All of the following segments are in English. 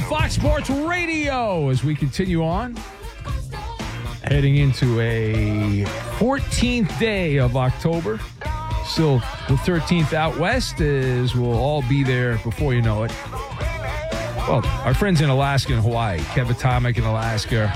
Fox Sports Radio as we continue on. Heading into a 14th day of October. Still the 13th out west, as we'll all be there before you know it. Well, our friends in Alaska and Hawaii, Kev Atomic in Alaska,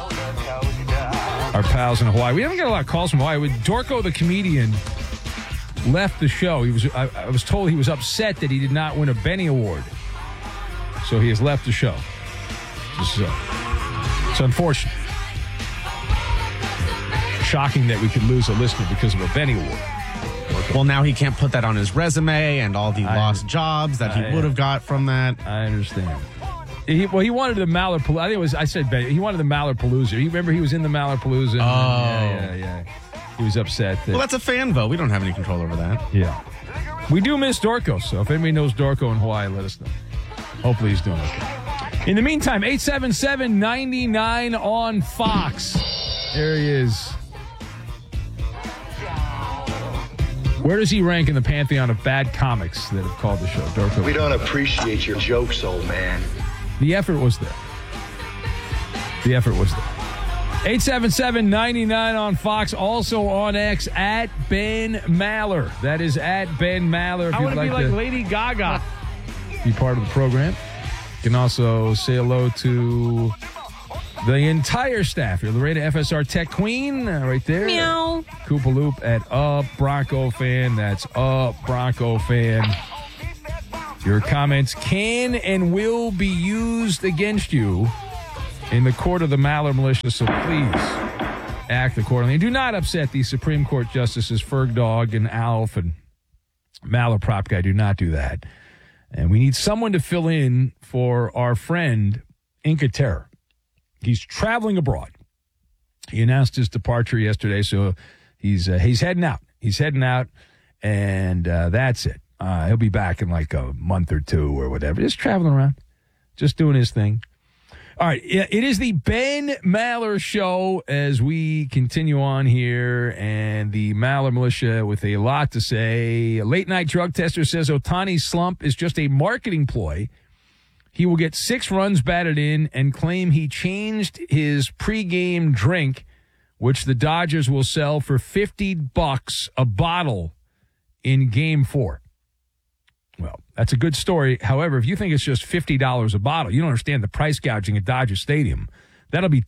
our pals in Hawaii. We haven't got a lot of calls from Hawaii. With Dorco the comedian left the show. I was told he was upset that he did not win a Benny Award. So he has left the show. It's unfortunate. Shocking that we could lose a listener because of a Benny Award. Well, now he can't put that on his resume and all the lost jobs that he would have got from that. I understand. He wanted the Mallarpalooza. I said Benny. He wanted the Mallarpalooza. You remember he was in the Mallarpalooza? Yeah. He was upset. Well, that's a fan vote. We don't have any control over that. Yeah. We do miss Dorco, so if anybody knows Dorco in Hawaii, let us know. Hopefully he's doing okay. In the meantime, 877-99 on Fox. There he is. Where does he rank in the pantheon of bad comics that have called the show, Dorco? We don't appreciate your jokes, old man. The effort was there. 877-99 on Fox. Also on X, at Ben Maller. That is at Ben Maller. I want to be like Lady Gaga. Be part of the program. You can also say hello to the entire staff here. Lorena FSR Tech Queen, right there. Meow. Koopa Loop at Bronco Fan. That's Bronco Fan. Your comments can and will be used against you in the court of the Maller Militia, so please act accordingly. And do not upset the Supreme Court Justices Ferg Dog and Alf and Maller Prop Guy. Do not do that. And we need someone to fill in for our friend, Inca Terror. He's traveling abroad. He announced his departure yesterday, so he's heading out. He's heading out, and that's it. He'll be back in like a month or two or whatever. Just traveling around, just doing his thing. All right, it is the Ben Maller Show as we continue on here, and the Maller Militia with a lot to say. A late-night drug tester says Ohtani's slump is just a marketing ploy. He will get 6 runs batted in and claim he changed his pregame drink, which the Dodgers will sell for $50 a bottle in Game 4. Well, that's a good story. However, if you think it's just $50 a bottle, you don't understand the price gouging at Dodger Stadium. That'll be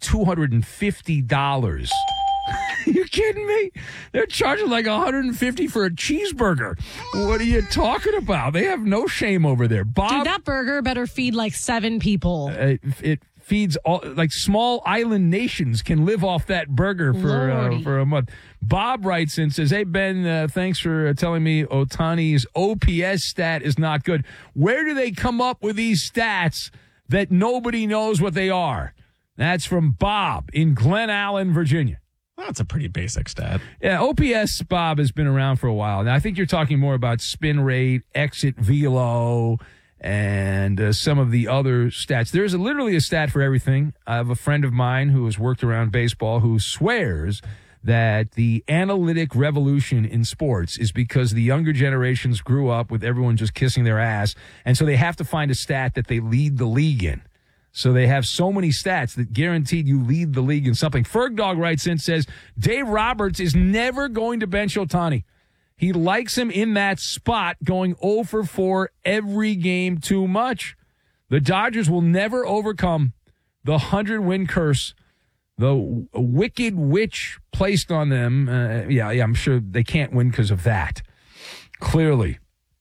$250. You kidding me? They're charging like $150 for a cheeseburger. What are you talking about? They have no shame over there. Bob, dude, that burger better feed like 7 people. It feeds all, like small island nations can live off that burger for a month. Bob writes in, says, "Hey Ben, thanks for telling me Ohtani's OPS stat is not good. Where do they come up with these stats that nobody knows what they are?" That's from Bob in Glen Allen, Virginia. Well, that's a pretty basic stat. Yeah, OPS, Bob, has been around for a while. Now, I think you're talking more about spin rate, exit velo, and some of the other stats. There's literally a stat for everything. I have a friend of mine who has worked around baseball who swears that the analytic revolution in sports is because the younger generations grew up with everyone just kissing their ass, and so they have to find a stat that they lead the league in. So they have so many stats that guaranteed you lead the league in something. Ferg Dog writes in, says, Dave Roberts is never going to bench Ohtani. He likes him in that spot, going 0 for 4 every game too much. The Dodgers will never overcome the 100-win curse, the wicked witch placed on them. I'm sure they can't win because of that. Clearly.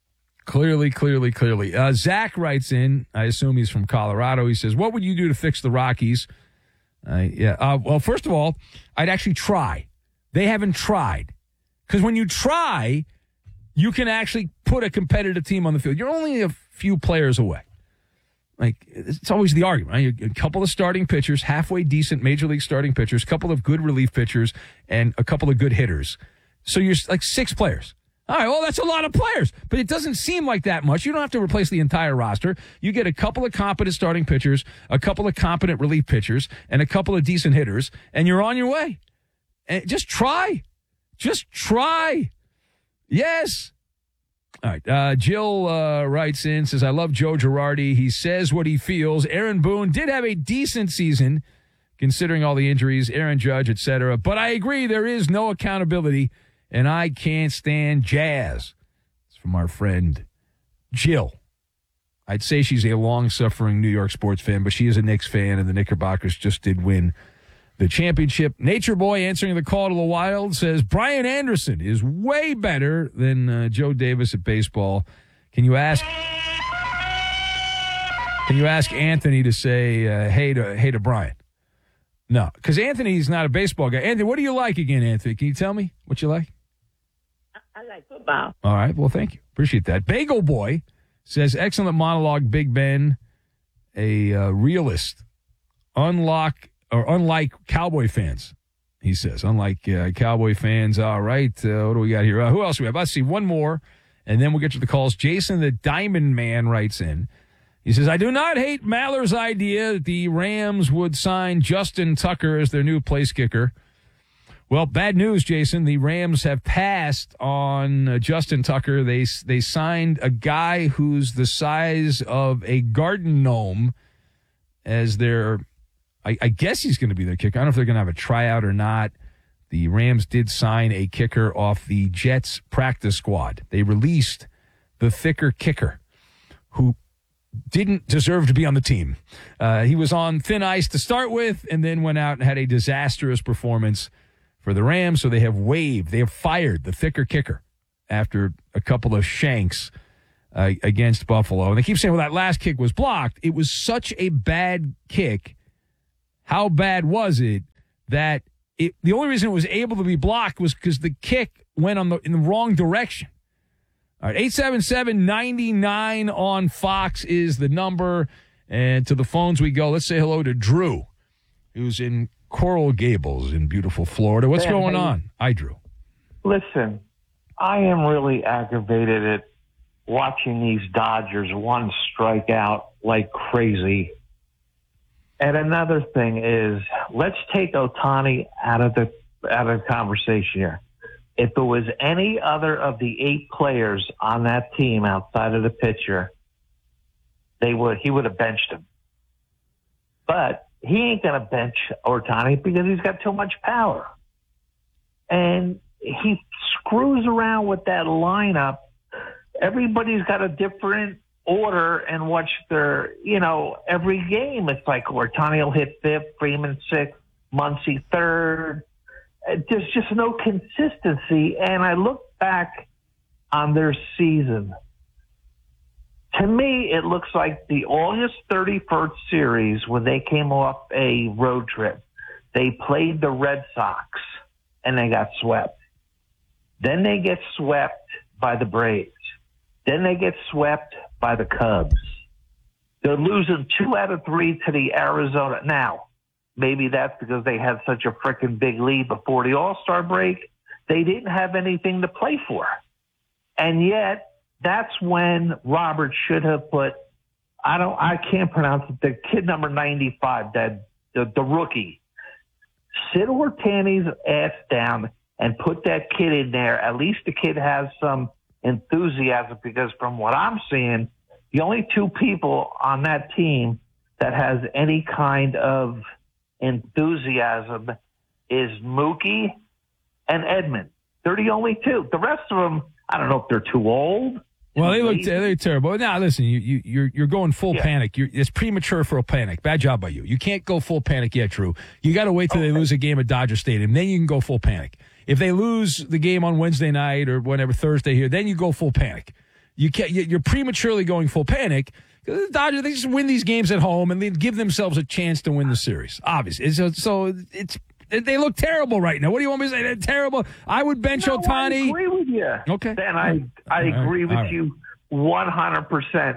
Zach writes in, I assume he's from Colorado. He says, what would you do to fix the Rockies? Well, first of all, I'd actually try. They haven't tried. Because when you try, you can actually put a competitive team on the field. You're only a few players away. Like, it's always the argument, right? A couple of starting pitchers, halfway decent major league starting pitchers, a couple of good relief pitchers, and a couple of good hitters. So you're like 6 players. All right, well, that's a lot of players, but it doesn't seem like that much. You don't have to replace the entire roster. You get a couple of competent starting pitchers, a couple of competent relief pitchers, and a couple of decent hitters, and you're on your way. And just try. Just try. Yes. All right. Jill writes in, says, I love Joe Girardi. He says what he feels. Aaron Boone did have a decent season, considering all the injuries, Aaron Judge, etc. But I agree, there is no accountability, and I can't stand Jazz. It's from our friend Jill. I'd say she's a long-suffering New York sports fan, but she is a Knicks fan, and the Knickerbockers just did win the championship. Nature Boy answering the call to the Wild says, Brian Anderson is way better than Joe Davis at baseball. Can you ask Anthony to say hey to Brian? No, because Anthony's not a baseball guy. Anthony, what do you like again, Anthony? Can you tell me what you like? I like football. All right. Well, thank you. Appreciate that. Bagel Boy says, excellent monologue, Big Ben, a realist. Unlike Cowboy fans, he says. Unlike Cowboy fans. All right. What do we got here? Who else do we have? Let's see. One more, and then we'll get to the calls. Jason the Diamond Man writes in. He says, I do not hate Maller's idea that the Rams would sign Justin Tucker as their new place kicker. Well, bad news, Jason. The Rams have passed on Justin Tucker. They signed a guy who's the size of a garden gnome as their, I guess he's going to be their kicker. I don't know if they're going to have a tryout or not. The Rams did sign a kicker off the Jets practice squad. They released the thicker kicker who didn't deserve to be on the team. He was on thin ice to start with and then went out and had a disastrous performance for the Rams, so they have fired the thicker kicker after a couple of shanks against Buffalo. And they keep saying, well, that last kick was blocked. It was such a bad kick. How bad was it that the only reason it was able to be blocked was because the kick went in the wrong direction. All right, 877-99 on Fox is the number. And to the phones we go. Let's say hello to Drew, who's in Coral Gables in beautiful Florida. What's going on? Hi, Drew. Listen, I am really aggravated at watching these Dodgers strike out like crazy. And another thing is, let's take Ohtani out of the conversation here. If it was any other of the 8 players on that team outside of the pitcher, he would have benched him. But he ain't going to bench Ohtani because he's got too much power. And he screws around with that lineup. Everybody's got a different order and watch their, every game. It's like Ohtani will hit 5th, Freeman 6th, Muncy 3rd. There's just no consistency. And I look back on their season. To me, it looks like the August 31st series when they came off a road trip. They played the Red Sox, and they got swept. Then they get swept by the Braves. Then they get swept by the Cubs. They're losing 2 out of 3 to the Arizona. Now, maybe that's because they had such a freaking big lead before the All-Star break. They didn't have anything to play for. And yet, that's when Robert should have put, I can't pronounce it, the kid number 95, the rookie. Sit Ohtani's ass down and put that kid in there. At least the kid has some enthusiasm, because from what I'm seeing, the only 2 people on that team that has any kind of enthusiasm is Mookie and Edman. They're the only 2. The rest of them, I don't know if they're too old. Well, they look terrible. Now, listen, you're going full panic. It's premature for a panic. Bad job by you. You can't go full panic yet, Drew. You got to wait till they lose a game at Dodger Stadium. Then you can go full panic. If they lose the game on Wednesday night or whatever, Thursday here, then you go full panic. You're prematurely going full panic. The Dodgers, they just win these games at home and they give themselves a chance to win the series. Obviously, they look terrible right now. What do you want me to say? They're terrible. I would bench Ohtani. I agree with you. Okay. Dan, I agree with you 100%.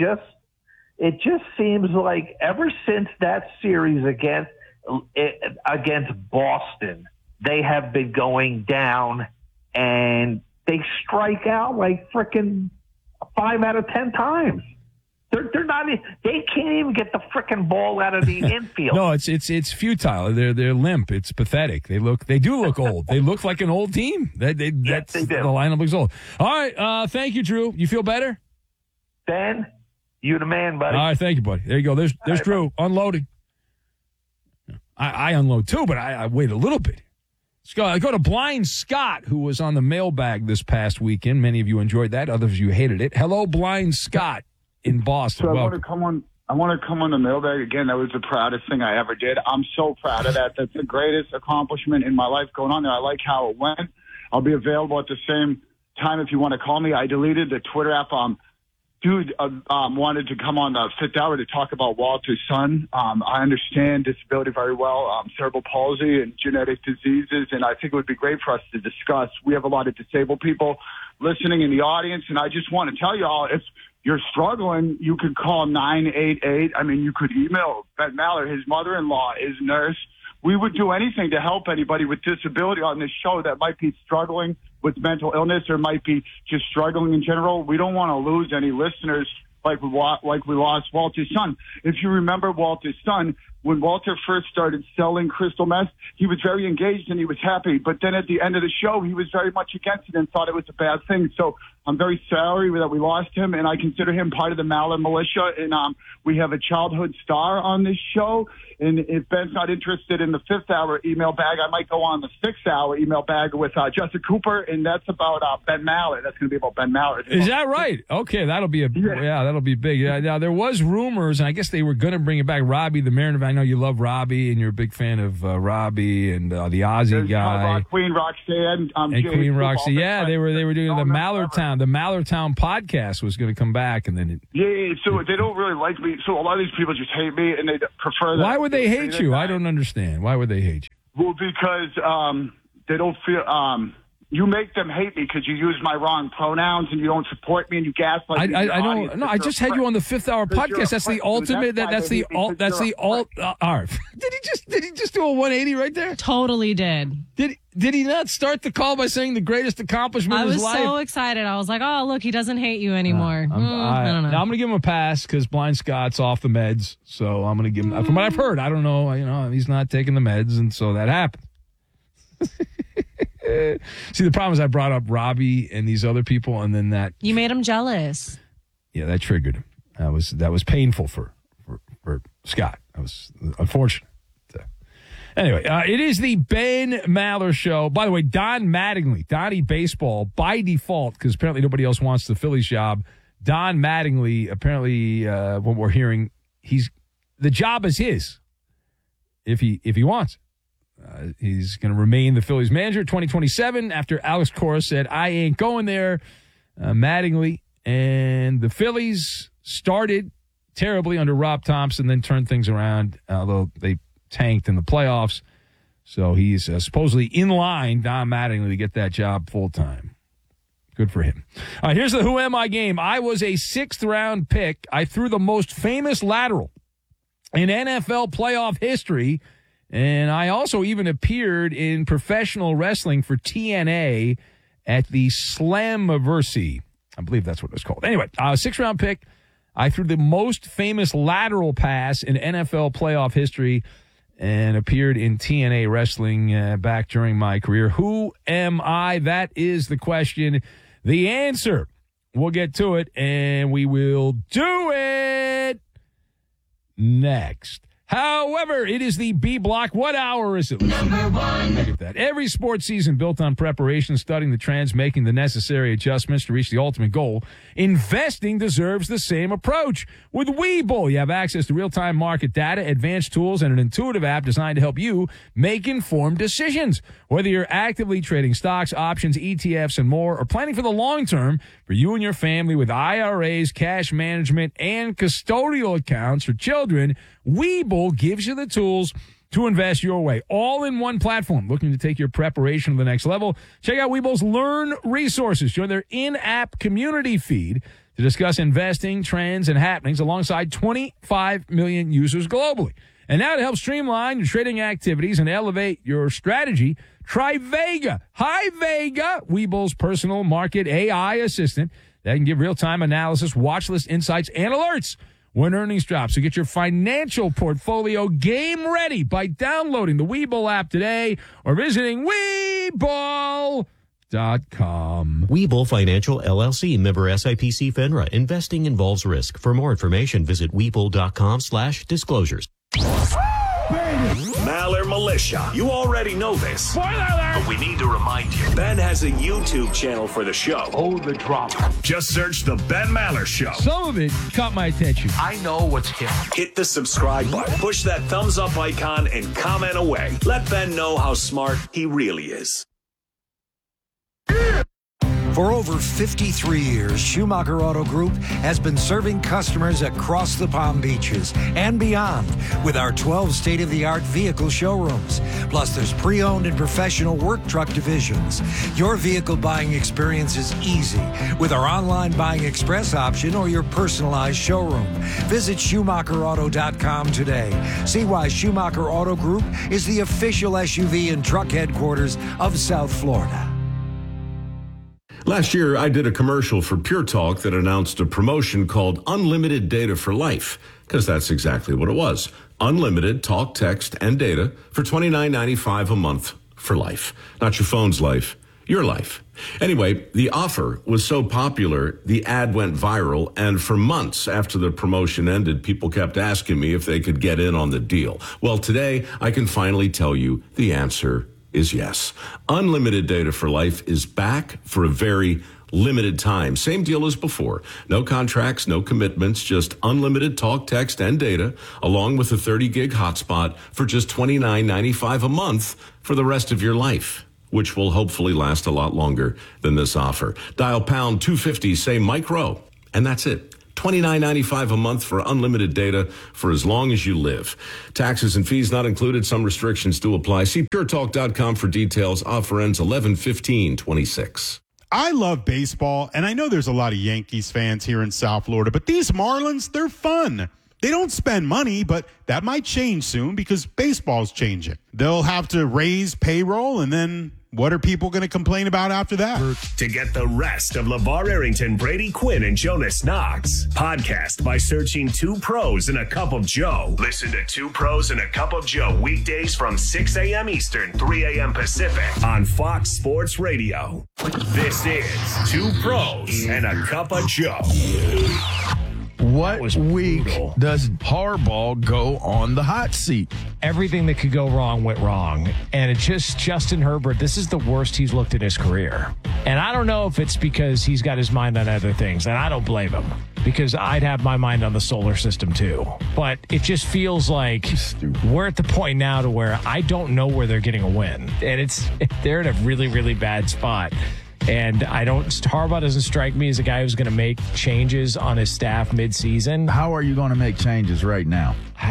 It just seems like ever since that series against Boston, they have been going down and they strike out like freaking 5 out of 10 times. They're not. They can't even get the frickin' ball out of the infield. No, it's futile. They're limp. It's pathetic. They do look old. They look like an old team. They do. The lineup looks old. All right. Thank you, Drew. You feel better? Ben, you the man, buddy. All right. Thank you, buddy. There you go. There's Drew unloading. I unload too, but I wait a little bit. I go to Blind Scott, who was on the mailbag this past weekend. Many of you enjoyed that. Others of you hated it. Hello, Blind Scott in Boston. So I want to come on the mailbag again. That was the proudest thing I ever did. I'm so proud of that. That's the greatest accomplishment in my life going on there. I like how it went. I'll be available at the same time if you want to call me. I deleted the Twitter app. Dude wanted to come on the fifth hour to talk about Walter's son. I understand disability very well, cerebral palsy and genetic diseases, and I think it would be great for us to discuss. We have a lot of disabled people listening in the audience, and I just want to tell you all, if you're struggling, you could call 988. I mean, you could email Ben Maller. His mother-in-law is a nurse. We would do anything to help anybody with disability on this show that might be struggling with mental illness or might be just struggling in general. We don't want to lose any listeners like we lost Walter's son. If you remember Walter's son, when Walter first started selling crystal meth, he was very engaged and he was happy. But then at the end of the show, he was very much against it and thought it was a bad thing. So I'm very sorry that we lost him, and I consider him part of the Maller militia. And we have a childhood star on this show. And if Ben's not interested in the fifth hour email bag, I might go on the 6th hour email bag with Justin Cooper, and that's about Ben Maller. That's going to be about Ben Maller. Is that right? Okay, that'll be that'll be big. Yeah, now there was rumors, and I guess they were going to bring it back. Robbie the Mariner. I know you love Robbie, and you're a big fan of Robbie and the Aussie guy. Queen Roxanne. And Queen Roxanne. Yeah, they were doing the Mallertown. The Mallertown podcast was going to come back, and then so they don't really like me. So a lot of these people just hate me, and they prefer that. Why would they hate you? I don't understand. Why would they hate you? Well, because they don't feel. You make them hate me because you use my wrong pronouns and you don't support me and you gaslight me. I don't. No, I just had you on the 5th hour podcast. That's the ultimate. That's the alt. Did he just do a 180 right there? Totally did. Did he not start the call by saying the greatest accomplishment of his life? I was so excited. I was like, oh, look, he doesn't hate you anymore. I don't know. Now I'm going to give him a pass because Blind Scott's off the meds. So I'm going to give him, from what I've heard, I don't know, he's not taking the meds. And so that happened. See, the problem is I brought up Robbie and these other people, and then that you made him jealous. Yeah, that triggered him. That was painful for Scott. That was unfortunate. Anyway, it is the Ben Maller Show. By the way, Don Mattingly, Donnie Baseball, by default, because apparently nobody else wants the Phillies job. Don Mattingly, apparently, what we're hearing, the job is his if he wants it. He's going to remain the Phillies manager 2027 after Alex Cora said, I ain't going there. Mattingly and the Phillies started terribly under Rob Thompson, then turned things around, although they tanked in the playoffs. So he's supposedly in line, Don Mattingly, to get that job full-time. Good for him. All right, here's the Who Am I game. I was a 6th-round pick. I threw the most famous lateral in NFL playoff history. And I also even appeared in professional wrestling for TNA at the Slammiversary. I believe that's what it was called. Anyway, 6th-round pick. I threw the most famous lateral pass in NFL playoff history and appeared in TNA wrestling back during my career. Who am I? That is the question. The answer. We'll get to it, and we will do it next. However, it is the B block. What hour is it? Number 1. Look at that. Every sports season built on preparation, studying the trends, making the necessary adjustments to reach the ultimate goal. Investing deserves the same approach. With Webull, you have access to real-time market data, advanced tools, and an intuitive app designed to help you make informed decisions. Whether you're actively trading stocks, options, ETFs, and more, or planning for the long term for you and your family with IRAs, cash management, and custodial accounts for children, Webull gives you the tools to invest your way, all in one platform. Looking to take your preparation to the next level? Check out Webull's Learn resources. Join their in-app community feed to discuss investing, trends, and happenings alongside 25 million users globally. And now to help streamline your trading activities and elevate your strategy, try Vega. Hi, Vega, Webull's personal market AI assistant They can give real-time analysis, watch list insights, and alerts when earnings drop. So get your financial portfolio game ready by downloading the Webull app today or visiting Webull.com. Webull Financial LLC, member SIPC FINRA. Investing involves risk. For more information, visit Webull.com/disclosures. Maller Militia. You already know this. Spoiler alert! But we need to remind you. Ben has a YouTube channel for the show. Oh, the drama. Just search The Ben Maller Show. Some of it caught my attention. I know what's hip. Hit the subscribe button, push that thumbs up icon, and comment away. Let Ben know how smart he really is. For over 53 years, Schumacher Auto Group has been serving customers across the Palm Beaches and beyond with our 12 state-of-the-art vehicle showrooms. Plus, there's pre-owned and professional work truck divisions. Your vehicle buying experience is easy with our online buying express option or your personalized showroom. Visit SchumacherAuto.com today. See why Schumacher Auto Group is the official SUV and truck headquarters of South Florida. Last year, I did a commercial for Pure Talk that announced a promotion called Unlimited Data for Life, because that's exactly what it was. Unlimited talk, text, and data for $29.95 a month for life. Not your phone's life, your life. Anyway, the offer was so popular, the ad went viral, and for months after the promotion ended, people kept asking me if they could get in on the deal. Well, today, I can finally tell you the answer is yes. Unlimited Data for Life is back for a very limited time. Same deal as before. No contracts, no commitments, just unlimited talk, text, and data, along with a 30-gig hotspot for just $29.95 a month for the rest of your life, which will hopefully last a lot longer than this offer. Dial pound 250, say micro, and that's it. $29.95 a month for unlimited data for as long as you live. Taxes and fees not included. Some restrictions do apply. See puretalk.com for details. Offer ends 11/15/26. I love baseball, and I know there's a lot of Yankees fans here in South Florida, but these Marlins, they're fun. They don't spend money, but that might change soon because baseball's changing. They'll have to raise payroll, and then what are people going to complain about after that? To get the rest of LeVar Arrington, Brady Quinn, and Jonas Knox, podcast by searching Two Pros and a Cup of Joe. Listen to Two Pros and a Cup of Joe weekdays from 6 a.m. Eastern, 3 a.m. Pacific on Fox Sports Radio. This is Two Pros and a Cup of Joe. What week does Harbaugh go on the hot seat? Everything that could go wrong went wrong. And it's just Justin Herbert. This is the worst he's looked in his career. And I don't know if it's because he's got his mind on other things. And I don't blame him because I'd have my mind on the solar system too. But it just feels like we're at the point now to where I don't know where they're getting a win. And they're in a really, really bad spot. And Harbaugh doesn't strike me as a guy who's going to make changes on his staff mid-season. How are you going to make changes right now?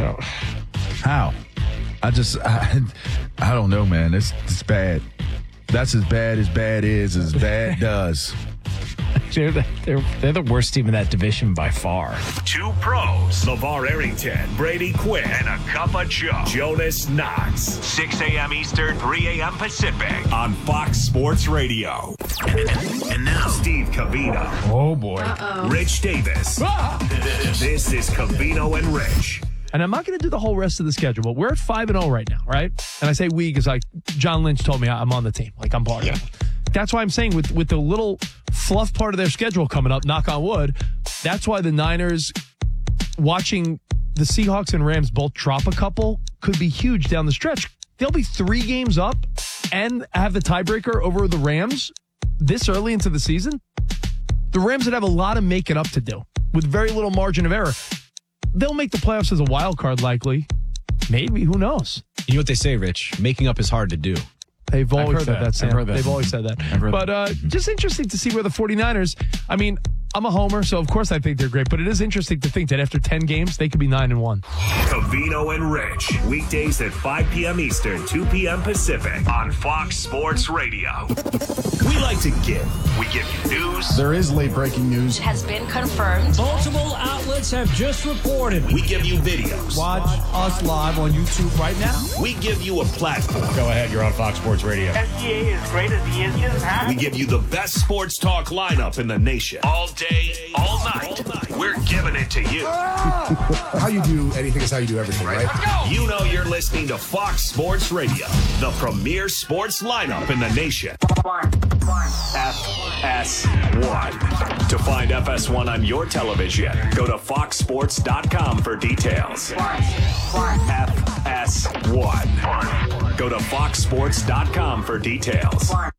How? I don't know, man. It's bad. That's as bad is, as bad does. They're the worst team in that division by far. Two Pros, LeVar Arrington, Brady Quinn, and a Cup of Joe, Jonas Knox. 6 a.m. Eastern, 3 a.m. Pacific on Fox Sports Radio. And now, Steve Covino. Oh, boy. Rich Davis. This is Covino and Rich. And I'm not going to do the whole rest of the schedule, but we're at 5-0 right now, right? And I say we because like John Lynch told me I'm on the team. Like I'm part of it. That's why I'm saying with the little fluff part of their schedule coming up, knock on wood, that's why the Niners watching the Seahawks and Rams both drop a couple could be huge down the stretch. They'll be 3 games up and have the tiebreaker over the Rams this early into the season. The Rams would have a lot of making up to do with very little margin of error. They'll make the playoffs as a wild card likely. Maybe, who knows? You know what they say, Rich? Making up is hard to do. They've always said that, Sam. I've heard that. They've always said that. But just interesting to see where the 49ers, I mean, I'm a homer, so of course I think they're great, but it is interesting to think that after 10 games, they could be 9-1. Covino and Rich, weekdays at 5 p.m. Eastern, 2 p.m. Pacific on Fox Sports Radio. We like to give. We give you news. There is late-breaking news. It has been confirmed. Multiple outlets have just reported. We give you videos. Watch us live on YouTube right now. We give you a platform. Go ahead, you're on Fox Sports Radio. SGA is great as he is. We give you the best sports talk lineup in the nation. All day, all night. We're giving it to you. How you do anything is how you do everything, right? You know you're listening to Fox Sports Radio, the premier sports lineup in the nation. FS1. To find FS1 on your television, go to foxsports.com for details. FS1. Go to foxsports.com for details.